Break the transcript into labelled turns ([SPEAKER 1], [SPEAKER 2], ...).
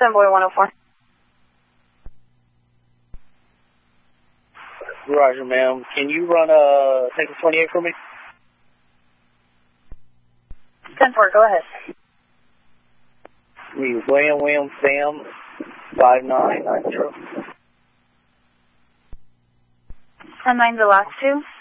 [SPEAKER 1] Boy 104.
[SPEAKER 2] Roger, ma'am. Can you run Texas 28 for me?
[SPEAKER 1] 10-4, go ahead.
[SPEAKER 2] William, Sam, 5990.
[SPEAKER 1] 10-9, the last two.